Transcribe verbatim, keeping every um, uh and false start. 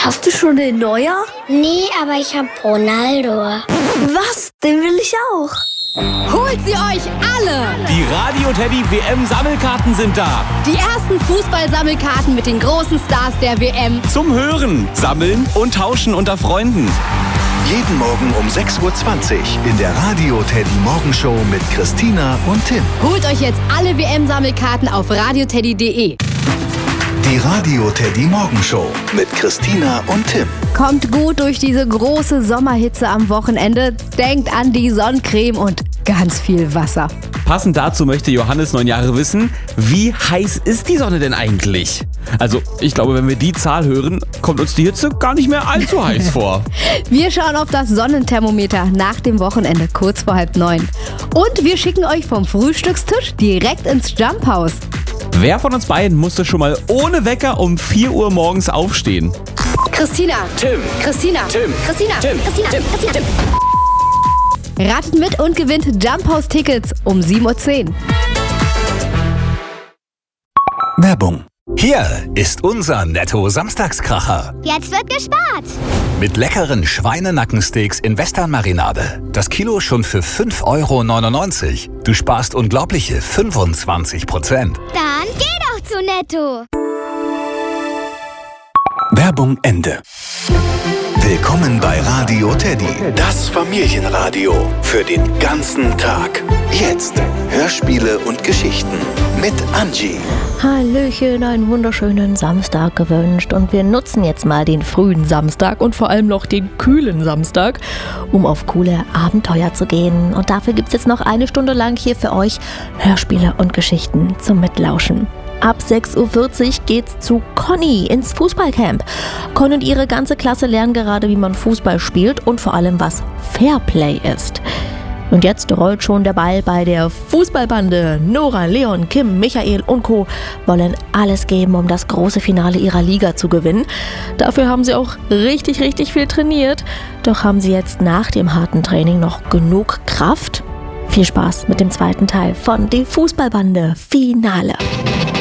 Hast du schon den Neuer? Nee, aber ich hab Ronaldo. Was? Den will ich auch. Holt sie euch alle! Die Radio Teddy W M-Sammelkarten sind da. Die ersten Fußball-Sammelkarten mit den großen Stars der W M. Zum Hören, Sammeln und Tauschen unter Freunden. Jeden Morgen um sechs Uhr zwanzig in der Radio Teddy Morgenshow mit Christina und Tim. Holt euch jetzt alle W M-Sammelkarten auf radioteddy punkt de. Die Radio Teddy Morgenshow mit Christina und Tim. Kommt gut durch diese große Sommerhitze am Wochenende. Denkt an die Sonnencreme und ganz viel Wasser. Passend dazu möchte Johannes neun Jahre wissen, wie heiß ist die Sonne denn eigentlich? Also, ich glaube, wenn wir die Zahl hören, kommt uns die Hitze gar nicht mehr allzu heiß vor. Wir schauen auf das Sonnenthermometer nach dem Wochenende, kurz vor halb neun. Und wir schicken euch vom Frühstückstisch direkt ins Jumphaus. Wer von uns beiden musste schon mal ohne Wecker um vier Uhr morgens aufstehen? Christina. Tim. Christina. Tim. Christina. Tim. Christina. Tim. Christina. Tim. Ratet mit und gewinnt Jumphaus-Tickets um sieben Uhr zehn. Werbung. Hier ist unser Netto-Samstagskracher. Jetzt wird gespart. Mit leckeren Schweinenackensteaks in Western-Marinade. Das Kilo schon für fünf Euro neunundneunzig. Du sparst unglaubliche fünfundzwanzig Prozent. Dann geh doch zu Netto. Werbung Ende. Willkommen bei Radio Teddy, das Familienradio für den ganzen Tag. Jetzt Hörspiele und Geschichten mit Angie. Hallöchen, einen wunderschönen Samstag gewünscht und wir nutzen jetzt mal den frühen Samstag und vor allem noch den kühlen Samstag, um auf coole Abenteuer zu gehen. Und dafür gibt es jetzt noch eine Stunde lang hier für euch Hörspiele und Geschichten zum Mitlauschen. Ab sechs Uhr vierzig geht's zu Conny ins Fußballcamp. Conny und ihre ganze Klasse lernen gerade, wie man Fußball spielt und vor allem, was Fairplay ist. Und jetzt rollt schon der Ball bei der Fußballbande. Nora, Leon, Kim, Michael und Co. wollen alles geben, um das große Finale ihrer Liga zu gewinnen. Dafür haben sie auch richtig, richtig viel trainiert. Doch haben sie jetzt nach dem harten Training noch genug Kraft? Viel Spaß mit dem zweiten Teil von Die Fußballbande Finale.